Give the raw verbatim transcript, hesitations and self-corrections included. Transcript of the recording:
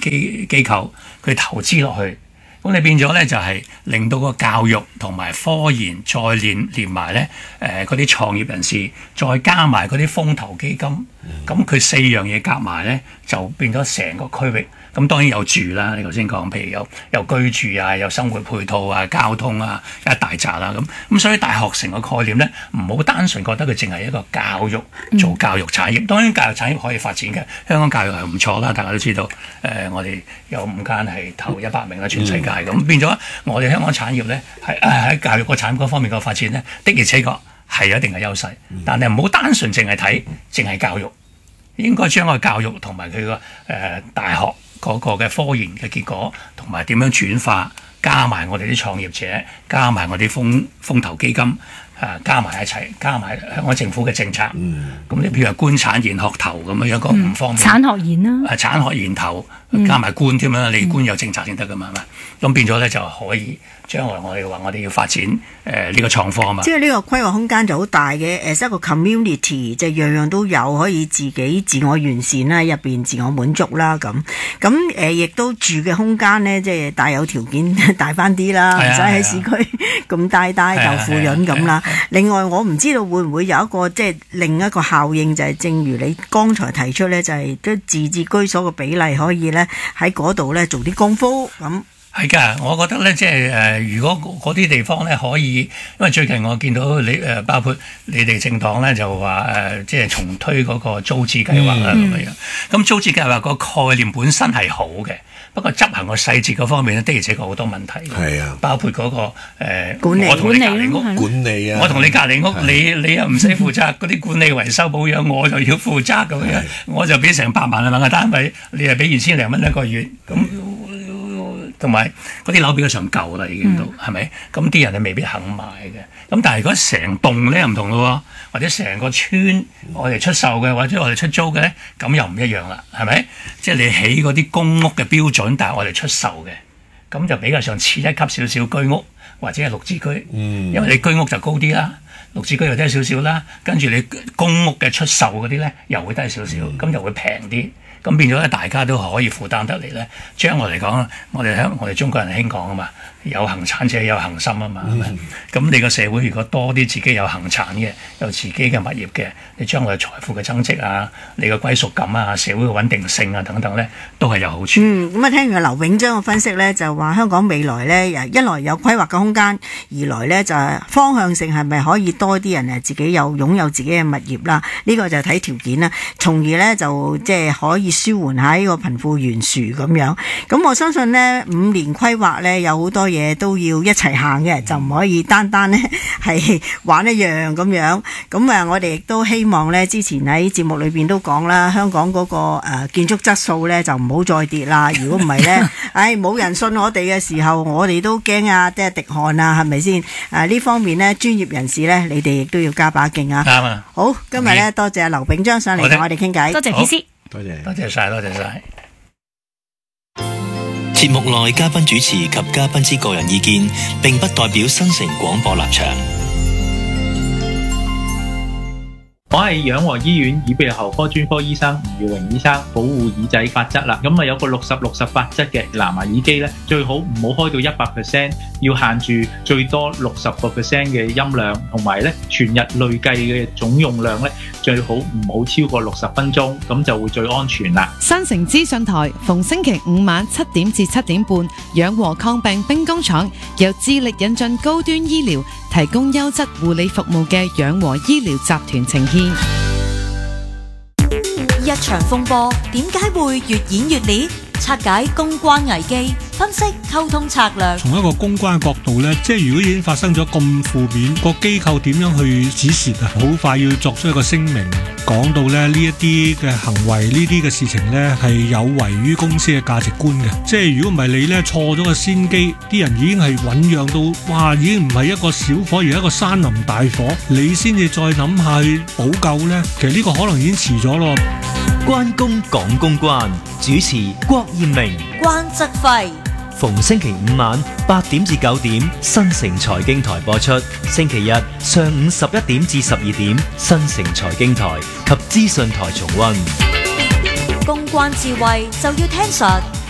機機構佢投資落去。咁你變咗咧就係、是、令到個教育同埋科研再連連埋咧，誒嗰啲創業人士，再加埋嗰啲風投基金，咁佢、嗯、四樣嘢夾埋咧，就變咗成個區域。咁當然有住啦，你頭先講，譬如有有居住啊，有生活配套啊，交通啊，一大扎啦咁。咁所以大學城個概念咧，唔好單純覺得佢淨係一個教育做教育產業。嗯、當然教育產業可以發展嘅，香港教育係唔錯啦，大家都知道。誒、呃，我哋有五間係頭一百名啦，全世界咁、嗯、變咗，我哋香港產業咧係喺教育個產業嗰方面個發展咧，的而且確係有一定嘅優勢。但係唔好單純淨係睇淨係教育，應該將個教育同埋佢個誒大學嗰個嘅科研嘅結果，同埋點樣轉化，加埋我哋啲創業者，加埋我啲風風投基金，啊，加埋一齊，加埋香港政府嘅政策。咁、嗯、你譬如話官產研學投咁樣一個唔方便。 產學研啦。 啊，產學研投加埋官添啦，嗯、你官有政策先得噶嘛，係咪、嗯？咁變咗咧就可以將來我哋話我哋要發展誒呢、呃這個創科啊嘛。 即係呢個規劃空間就好大嘅，誒一個 community 就樣樣都有，可以自己自我完善啦，入邊自我滿足啦咁。咁誒亦都住嘅空間咧，即係大有條件大翻啲啦，唔使喺市區咁大大豆腐潤咁啦。另外我唔知道會唔會有一個即係另一個效應，就係、是、正如你剛才提出咧，就係都自治居所嘅比例可以咧喺嗰度咧做啲功夫咁。 係㗎，我覺得咧，即係誒，如果嗰啲地方咧可以，因為最近我見到你誒、呃，包括你哋政黨咧就話誒、呃，即係重推嗰個租置計劃啦咁樣。咁、嗯、租置計劃個概念本身係好嘅，不過執行個細節嗰方面咧的而且確好多問題。係啊，包括嗰、那個誒，呃、 管理我同你隔離屋管理啊， 我同你隔離屋，你你又唔使負責嗰啲管理維修保養，我就要負責咁樣，我就俾成百萬蚊嘅單位，你又俾二千零蚊一個月咁。同埋嗰啲樓比較上舊啦，已經都係咪？咁啲人係未必肯買嘅。咁但係如果成棟咧唔同咯，或者成個村我哋出售嘅，或者我哋出租嘅咧，咁又唔一樣啦，係咪？即係你起嗰啲公屋嘅標準，但係我哋出售嘅，咁就比較上次一級少少居屋或者係綠置居。嗯，因為你居屋就高啲啦，綠置居又低少少啦，跟住你公屋嘅出售嗰啲咧又會低少少，咁、嗯、就會平啲。咁變咗咧，大家都可以負擔得嚟咧。將來嚟講，我哋香我哋中國人興講啊嘛，有恒產者有恒心啊嘛，係咪？咁、嗯、你個社會如果多啲自己有恒產嘅，有自己嘅物業嘅，你將來財富嘅增值啊，你嘅歸屬感啊，社會嘅穩定性啊等等咧，都係有好處。 嗯，咁啊，聽完劉永章嘅分析咧，就話香港未來咧，一來有規劃嘅空間，二來咧就係方向性係咪可以多啲人誒自己有擁有自己嘅物業啦？呢、這個就睇條件啦，從而咧就即係可以舒緩下呢個貧富懸殊咁樣。咁我相信呢，五年規劃呢，有好多嘢都要一齊行嘅，就唔可以單單呢係玩一樣咁樣。咁啊，我哋亦都希望呢，之前喺節目裏邊都講啦，香港嗰、那個誒、呃、建築質素呢，就唔好再跌啦。如果唔係呢，唉冇人信我哋嘅時候，我哋都驚啊，即係滴汗啊，係咪先？誒、呃、呢方面呢，專業人士呢，你哋亦都要加把勁啊。 啱啊！ 好，今日呢，多謝劉炳章上嚟同我哋傾偈。 多謝 P C。 多謝， 多謝晒，多謝晒。 節目內嘉賓主持及嘉賓之個人意見，並不代表新城廣播立場。 我係養和醫院耳鼻喉科專科醫生吳耀榮醫生。保護耳仔法則啦，咁啊有個六十六十法則嘅藍牙耳機咧，最好唔好開到一百 percent， 要限住最多六十個 percent 嘅音量，同埋咧全日累計嘅總用量咧，最好唔好超過六十分鐘，咁就會最安全啦。 新城資訊台逢星期五晚七點至七點半，養和抗病兵工廠由致力引進高端醫療，提供優質護理服務嘅養和醫療集團呈獻。 一場風波點解會越演越烈？拆解公關危機，分析溝通策略。 從一個公關角度呢，即係如果已經發生咗咁負面，個機構點樣去止蝕啊？好快要作出一個聲明，講到咧呢一啲嘅行為，呢啲嘅事情呢係有違於公司嘅價值觀嘅。即係如果唔係你呢錯咗個先機，啲人已經係醞釀到，哇！已經唔係一個小火，而係一個山林大火，你先至再諗下去補救呢，其實呢個可能已經遲咗咯。 關公講公關，主持郭艷明、 關則輝， 逢星期五晚八點至九點，新城財經台播出；星期日上午十一點至十二點，新城財經台及資訊台重溫。 公關智慧就要聽實。